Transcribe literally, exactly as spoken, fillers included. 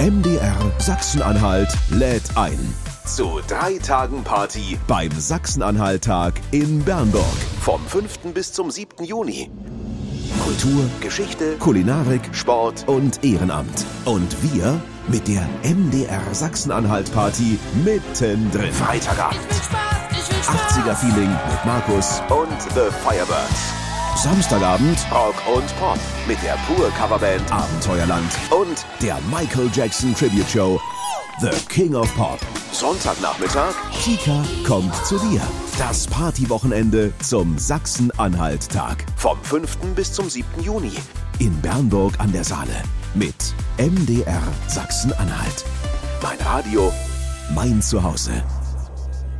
M D R Sachsen-Anhalt lädt ein. Zu drei Tagen Party beim Sachsen-Anhalt-Tag in Bernburg. Vom fünften bis zum siebten Juni. Kultur, Geschichte, Kulinarik, Sport und Ehrenamt. Und wir mit der M D R Sachsen-Anhalt-Party mittendrin. Freitagabend. achtziger-Feeling mit Markus und The Firebirds. Samstagabend Rock und Pop mit der Pur-Coverband Abenteuerland und der Michael Jackson Tribute Show The King of Pop. Sonntagnachmittag Kika kommt zu dir. Das Partywochenende zum Sachsen-Anhalt-Tag. Vom fünften bis zum siebten Juni in Bernburg an der Saale mit M D R Sachsen-Anhalt. Mein Radio, mein Zuhause.